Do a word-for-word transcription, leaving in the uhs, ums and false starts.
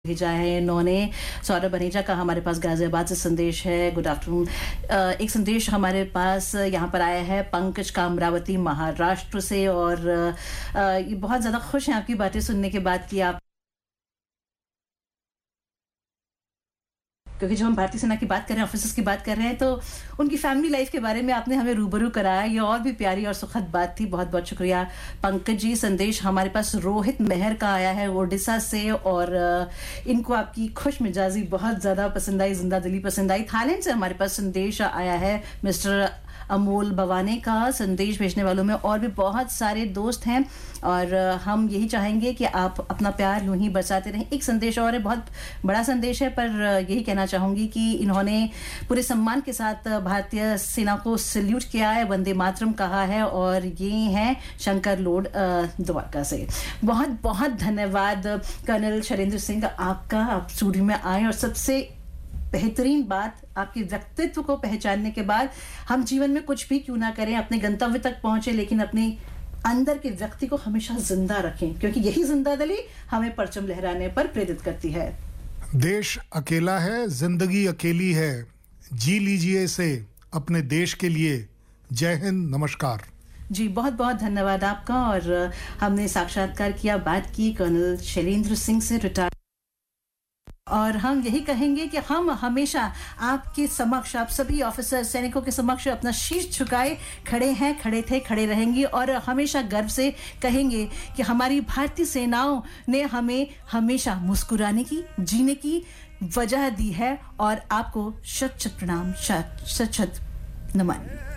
भेजा है इन्होंने। सौरभ बनेजा का हमारे पास गाजियाबाद से संदेश है। Good afternoon. एक संदेश हमारे पास यहाँ पर आया है पंकज का अमरावती महाराष्ट्र से, और ये बहुत ज़्यादा खुश हैं आपकी बातें सुनने के बाद कि आप, क्योंकि जब हम भारतीय सेना की बात कर रहे हैं, ऑफिसर्स की बात कर रहे हैं, तो उनकी फैमिली लाइफ के बारे में आपने हमें रूबरू कराया। ये और भी प्यारी और सुखद बात थी। बहुत बहुत शुक्रिया पंकज जी। संदेश हमारे पास रोहित मेहर का आया है ओडिशा से, और इनको आपकी खुश मिजाजी बहुत ज़्यादा पसंद आई, जिंदा दिली पसंद आई। थाईलैंड से हमारे पास संदेश आया है मिस्टर अमोल भवाने का। संदेश भेजने वालों में और भी बहुत सारे दोस्त हैं, और हम यही चाहेंगे कि आप अपना प्यार यूं ही बरसाते रहें। एक संदेश और है, बहुत बड़ा संदेश है, पर यही कहना चाहूंगी कि इन्होंने पूरे सम्मान के साथ भारतीय सेना को सल्यूट किया है, वंदे मातरम कहा है, और ये हैं शंकर लोड द्वारका से। बहुत बहुत धन्यवाद कर्नल शैलेंद्र सिंह आपका, आप स्टूडियो में आए। और सबसे बेहतरीन बात, आपके व्यक्तित्व को पहचानने के बाद हम जीवन में कुछ भी क्यों ना करें, अपने गंतव्य तक पहुंचे, लेकिन अपने अंदर के व्यक्ति को हमेशा जिंदा रखें, क्योंकि यही जिंदा दिली हमें परचम लहराने पर प्रेरित करती है। देश अकेला है, जिंदगी अकेली है, जी लीजिए इसे अपने देश के लिए। जय हिंद, नमस्कार जी। बहुत बहुत धन्यवाद आपका। और हमने साक्षात्कार किया, बात की कर्नल शैलेंद्र सिंह से, रिटायर्ड, और हम यही कहेंगे कि हम हमेशा आपके समक्ष, आप सभी ऑफिसर सैनिकों के समक्ष अपना शीश झुकाए खड़े हैं, खड़े थे, खड़े रहेंगे, और हमेशा गर्व से कहेंगे कि हमारी भारतीय सेनाओं ने हमें हमेशा मुस्कुराने की, जीने की वजह दी है। और आपको शत शत प्रणाम, शत शत नमन।